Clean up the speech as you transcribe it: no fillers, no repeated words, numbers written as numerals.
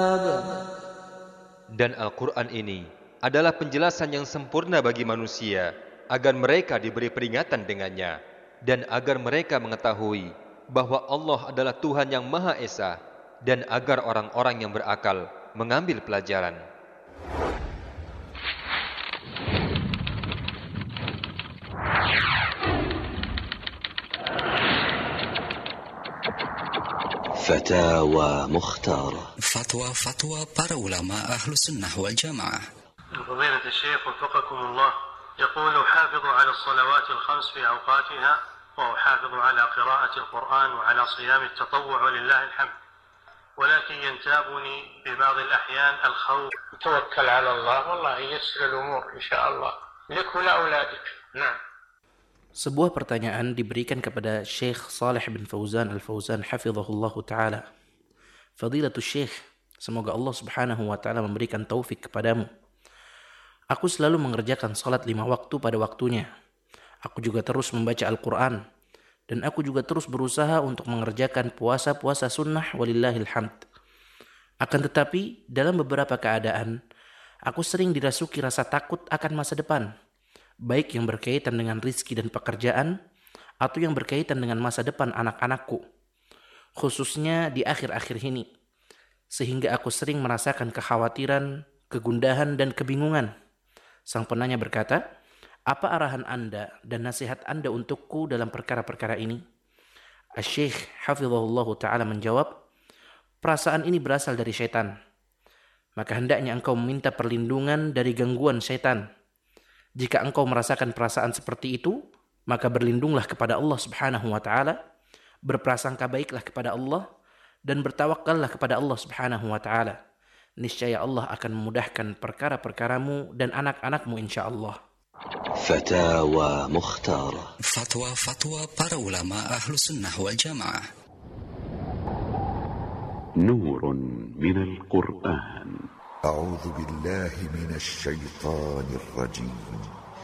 Dan Al-Quran ini adalah penjelasan yang sempurna bagi manusia, agar mereka diberi peringatan dengannya, dan agar mereka mengetahui bahwa Allah adalah Tuhan yang Maha Esa, dan agar orang-orang yang berakal mengambil pelajaran. فتاوى مختارة. فتوى para ulama ahlu sunnah wal jamaah. فضيلة الشيخ وفقكم الله، يقول حافظوا على الصلوات الخمس في أوقاتها، وحافظوا على قراءة القرآن وعلى صيام التطوع ولله الحمد، ولكن ينتابني في بعض الأحيان الخوف. توكل على الله والله ييسر الأمور إن شاء الله لك ولأولادك. نعم. Sebuah pertanyaan diberikan kepada Syekh Saleh bin Fauzan Al-Fauzan hafizahullahu ta'ala. Fadilatul Syekh, semoga Allah subhanahu wa ta'ala memberikan taufik kepadamu. Aku selalu mengerjakan salat 5 waktu pada waktunya. Aku juga terus membaca Al-Quran. Dan aku juga terus berusaha untuk mengerjakan puasa-puasa sunnah walillahil hamd. Akan tetapi, dalam beberapa keadaan, aku sering dirasuki rasa takut akan masa depan. Baik yang berkaitan dengan rizki dan pekerjaan, atau yang berkaitan dengan masa depan anak-anakku, khususnya di akhir-akhir ini, sehingga aku sering merasakan kekhawatiran, kegundahan, dan kebingungan. Sang penanya berkata, apa arahan Anda dan nasihat Anda untukku dalam perkara-perkara ini? Asy-Syaikh hafizahullahu ta'ala menjawab, perasaan ini berasal dari syaitan. Maka hendaknya engkau meminta perlindungan dari gangguan syaitan. Jika engkau merasakan perasaan seperti itu, maka berlindunglah kepada Allah subhanahu wa ta'ala, berprasangka baiklah kepada Allah, dan bertawakallah kepada Allah subhanahu wa ta'ala. Niscaya Allah akan memudahkan perkara-perkaramu dan anak-anakmu insyaAllah. فتاوى مختارة. Fatwa para ulama ahlu sunnah wal jamaah. نور من القرآن. أعوذ بالله من الشيطان الرجيم.